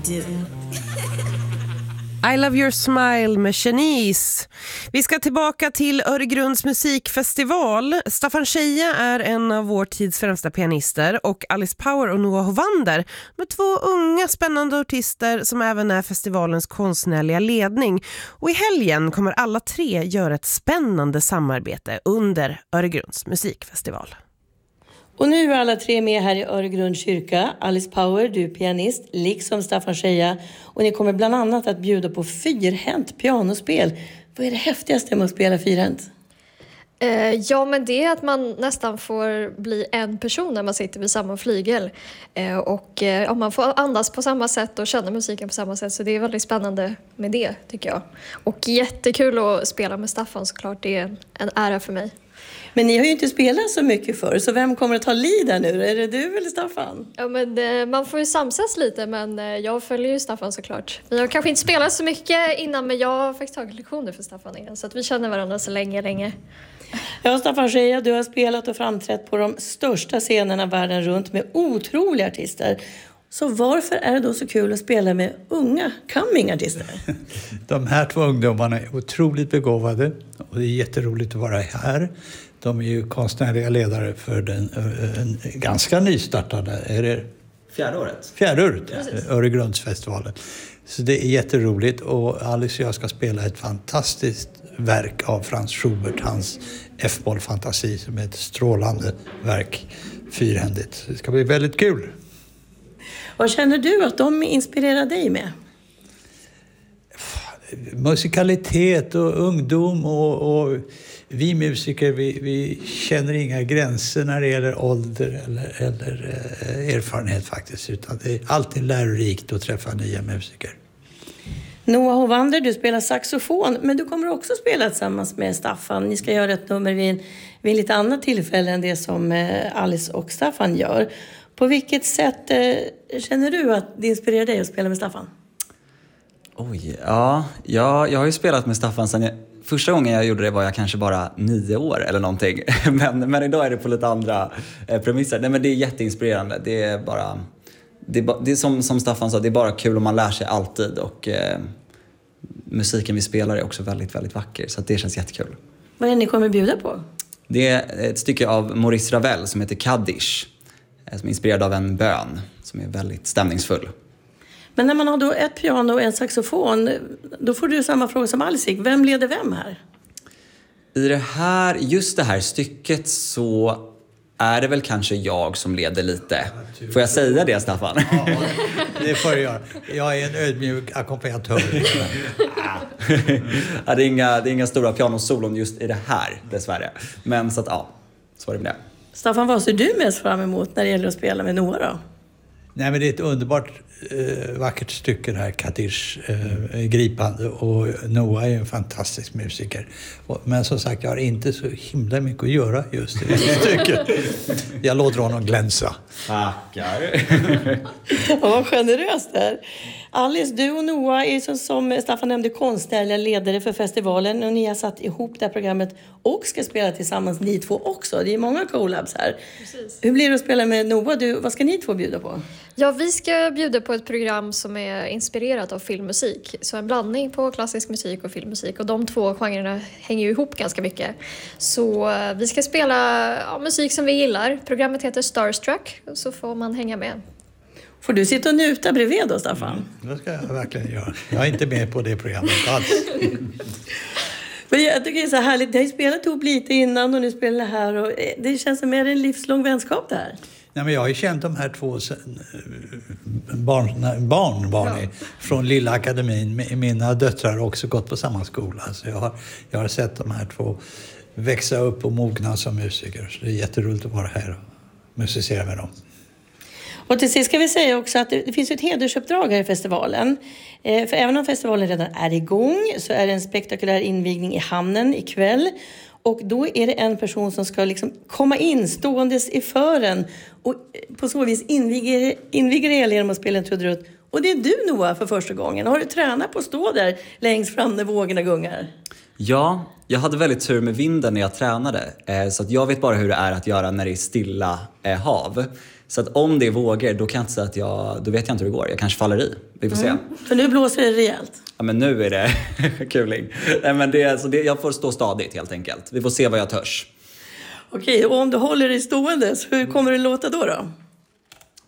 du. I Love Your Smile med Shanice. Vi ska tillbaka till Öregrunds musikfestival. Staffan Scheja är en av vår tids främsta pianister och Alice Power och Noah Hovander med 2 unga spännande artister som även är festivalens konstnärliga ledning. Och i helgen kommer alla 3 göra ett spännande samarbete under Öregrunds musikfestival. Och nu är alla 3 med här i Öregrunds kyrka. Alice Power, du är pianist, liksom Staffan Scheja. Och ni kommer bland annat att bjuda på 4-hänt pianospel. Vad är det häftigaste med att spela 4-hänt? Ja, men det är att man nästan får bli en person när man sitter vid samma flygel. Och man får andas på samma sätt och känna musiken på samma sätt. Så det är väldigt spännande med det, tycker jag. Och jättekul att spela med Staffan, såklart. Det är en ära för mig. Men ni har ju inte spelat så mycket förr, så vem kommer att ta lead nu? Är det du eller Staffan? Ja, men man får ju samsas lite, men jag följer ju Staffan såklart. Vi har kanske inte spelat så mycket innan, men jag har faktiskt tagit lektioner för Staffan igen, så att vi känner varandra så länge. Ja, Staffan Scheja, du har spelat och framträtt på de största scenerna världen runt med otroliga artister. Så varför är det då så kul att spela med unga coming-artister? De här 2 ungdomarna är otroligt begåvade och det är jätteroligt att vara här. De är ju konstnärliga ledare för den ganska nystartade, är det? 4:e året. 4:e året, Öregrundsfestivalen. Så det är jätteroligt och Alice och jag ska spela ett fantastiskt verk av Franz Schubert, hans F-moll-fantasi som är ett strålande verk, 4-händigt. Det ska bli väldigt kul. Vad känner du att de inspirerar dig med? Musikalitet och ungdom och vi musiker, vi känner inga gränser när det gäller ålder eller erfarenhet faktiskt, utan det är alltid lärorikt att träffa nya musiker. Noah Hovander, du spelar saxofon, men du kommer också spela tillsammans med Staffan. Ni ska göra ett nummer vid lite annat tillfälle än det som Alice och Staffan gör. På vilket sätt känner du att det inspirerar dig att spela med Staffan? Oj, ja, jag har ju spelat med Staffan sen första gången jag gjorde det var jag kanske bara 9 år eller någonting. men idag är det på lite andra premisser. Nej, men det är jätteinspirerande. Det är som Staffan sa, det är bara kul om man lär sig alltid. Och musiken vi spelar är också väldigt, väldigt vacker. Så det känns jättekul. Vad är det ni kommer bjuda på? Det är ett stycke av Maurice Ravel som heter Kaddish. Som är inspirerad av en bön som är väldigt stämningsfull. Men när man har då ett piano och en saxofon, då får du samma fråga som Alice fick. Vem leder vem här? I just det här stycket så är det väl kanske jag som leder lite. Får jag säga det, Staffan? Ja, det får jag göra. Jag är en ödmjuk ackompanjatör. Ja, det är inga stora pianosolon just i det här, dessvärre. Men så att, ja, så var det med det. Staffan, vad ser du mest fram emot när det gäller att spela med Noah då? Nej, men det är ett underbart vackert stycke det här, Kaddish, gripande, och Noah är en fantastisk musiker. Men som sagt, jag har inte så himla mycket att göra just i det stycket. Jag låter honom glänsa. Tackar. Vad generöst där. Alice, du och Noah är som Staffan nämnde konstnärliga ledare för festivalen, och ni har satt ihop det här programmet och ska spela tillsammans ni 2 också. Det är många collabs här. Precis. Hur blir det att spela med Noah? Vad ska ni 2 bjuda på? Ja, vi ska bjuda på ett program som är inspirerat av filmmusik. Så en blandning på klassisk musik och filmmusik. Och de 2 genrerna hänger ju ihop ganska mycket. Så vi ska spela musik som vi gillar. Programmet heter Starstruck, så får man hänga med. Får du sitta och njuta bredvid då, Staffan? Det ska jag verkligen göra. Jag är inte med på det programmet alls. Men jag tycker det är så härligt. Ni har ju spelat ihop lite innan och nu spelar det här. Och det känns som en livslång vänskap där. Nej, men jag har ju känt de här 2 barn från Lilla Akademin. Mina döttrar har också gått på samma skola. Så jag har sett de här 2 växa upp och mogna som musiker. Så det är jätteroligt att vara här och musicera med dem. Och till sist ska vi säga också att det finns ett hedersuppdrag här i festivalen. För även om festivalen redan är igång så är det en spektakulär invigning i hamnen ikväll. Och då är det en person som ska liksom komma in ståendes i fören och på så vis inviger er genom att spela en trudelutt. Och det är du, Noah, för första gången. Har du tränat på att stå där längst fram när vågorna gungar? Ja, jag hade väldigt tur med vinden när jag tränade. Så att jag vet bara hur det är att göra när det är stilla hav. Så att om det är vågor, då kan jag inte säga att då vet jag inte hur det går. Jag kanske faller i. Vi får se. För nu blåser det rejält. Ja, men nu är det kuling. Nej, men jag får stå stadigt helt enkelt. Vi får se vad jag törs. Okej, och om du håller dig stående, hur kommer det låta då?